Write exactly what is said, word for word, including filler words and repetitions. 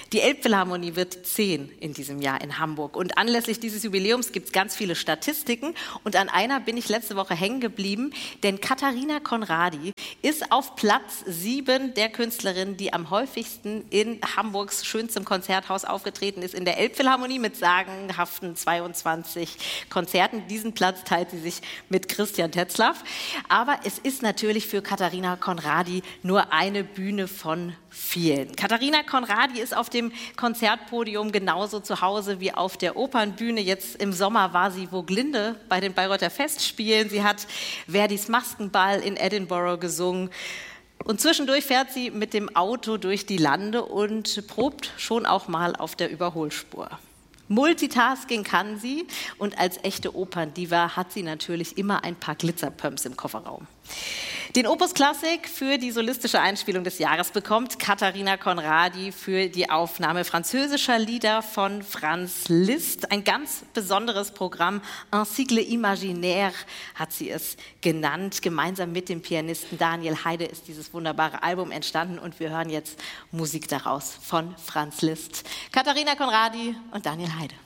Die Elbphilharmonie wird zehn in diesem Jahr in Hamburg. Und anlässlich dieses Jubiläums gibt es ganz viele Statistiken. Und an einer bin ich letzte Woche hängen geblieben, denn Katharina Conradi ist auf Platz sieben der Künstlerinnen, die am häufigsten in Hamburgs schönstem Konzerthaus aufgetreten ist, in der Elbphilharmonie mit sagenhaften zweiundzwanzig Konzerten. Diesen Platz teilt sie sich mit Christian Tetzlaff. Aber es ist natürlich für Katharina Conradi nur eine Bühne von vielen. Katharina Conradi ist auf dem Konzertpodium genauso zu Hause wie auf der Opernbühne. Jetzt im Sommer war sie Voglinde bei den Bayreuther Festspielen. Sie hat Verdis Maskenball in Edinburgh gesungen. Und zwischendurch fährt sie mit dem Auto durch die Lande und probt schon auch mal auf der Überholspur. Multitasking kann sie und als echte Operndiva hat sie natürlich immer ein paar Glitzerpumps im Kofferraum. Den Opus Klassik für die solistische Einspielung des Jahres bekommt Katharina Conradi für die Aufnahme französischer Lieder von Franz Liszt. Ein ganz besonderes Programm, Un cycle imaginaire hat sie es genannt. Gemeinsam mit dem Pianisten Daniel Heide ist dieses wunderbare Album entstanden und wir hören jetzt Musik daraus von Franz Liszt. Katharina Conradi und Daniel Heide.